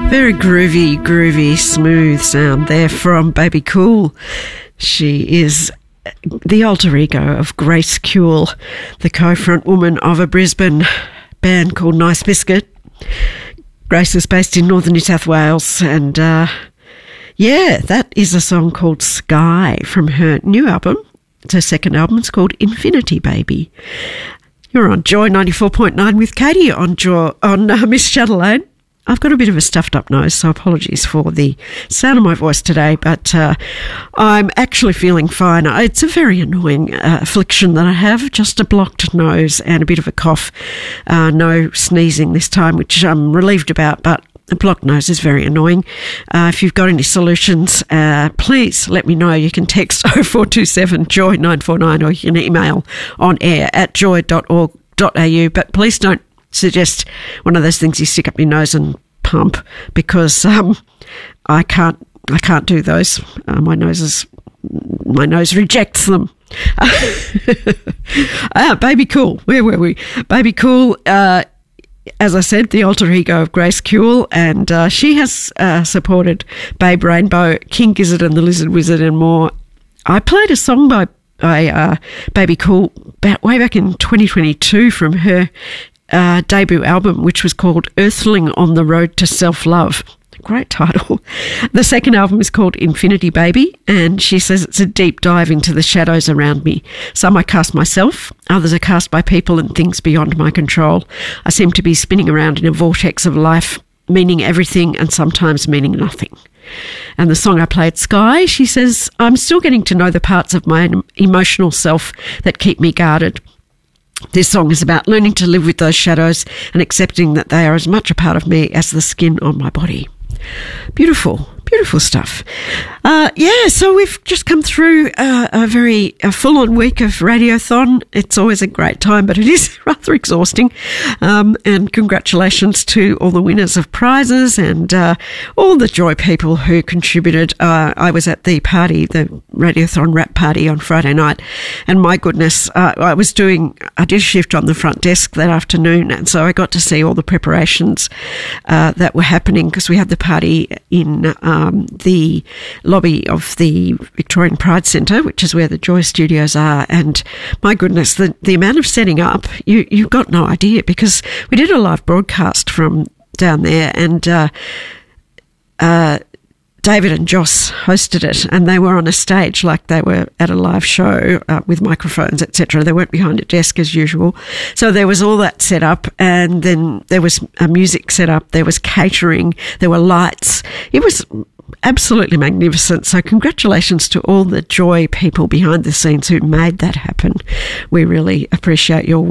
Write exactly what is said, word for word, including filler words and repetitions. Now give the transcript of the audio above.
Very groovy, groovy, smooth sound there from Baby Cool. She is the alter ego of Grace Kuehl, the co-front woman of a Brisbane band called Nice Biscuit. Grace is based in northern New South Wales, and uh, yeah, that is a song called Sky from her new album. It's her second album. It's called Infinity Baby. You're on Joy ninety-four point nine with Katie on Joy, on uh, Miss Chatelaine. I've got a bit of a stuffed up nose, so apologies for the sound of my voice today, but uh, I'm actually feeling fine. It's a very annoying uh, affliction that I have, just a blocked nose and a bit of a cough. Uh, no sneezing this time, which I'm relieved about, but a blocked nose is very annoying. Uh, if you've got any solutions, uh, please let me know. You can text oh four two seven joy nine four nine or you can email on air at joy dot org dot a u, but please don't suggest one of those things you stick up your nose and pump, because um, I can't I can't do those. Uh, my nose is my nose rejects them. ah, Baby Cool. Where were we? Baby Cool. Uh, as I said, the alter ego of Grace Kuehl, and uh, she has uh, supported Babe Rainbow, King Gizzard and the Lizard Wizard, and more. I played a song by by uh, Baby Cool back, way back in twenty twenty-two from her Uh, debut album, which was called Earthling on the Road to Self-Love. Great title. The second album is called Infinity Baby, and she says it's a deep dive into the shadows around me. Some I cast myself, others are cast by people and things beyond my control. I seem to be spinning around in a vortex of life, meaning everything and sometimes meaning nothing. And the song I played, Sky, she says, I'm still getting to know the parts of my emotional self that keep me guarded. This song is about learning to live with those shadows and accepting that they are as much a part of me as the skin on my body. Beautiful, beautiful stuff. Uh, yeah, so we've just come through uh, a very a full-on week of Radiothon. It's always a great time, but it is rather exhausting. Um, and congratulations to all the winners of prizes and uh, all the Joy people who contributed. Uh, I was at the party, the Radiothon wrap party on Friday night, and my goodness, uh, I was doing, I did a shift on the front desk that afternoon, and so I got to see all the preparations uh, that were happening, because we had the party in um, the lobby of the Victorian Pride Centre, which is where the Joy Studios are, and my goodness, the, the amount of setting up, you, you've got no idea, because we did a live broadcast from down there, and uh, uh, David and Joss hosted it, and they were on a stage like they were at a live show uh, with microphones, et cetera. They weren't behind a desk as usual. So there was all that set up, and then there was a music set up, there was catering, there were lights. It was absolutely magnificent. So congratulations to all the Joy people behind the scenes who made that happen. We really appreciate your work.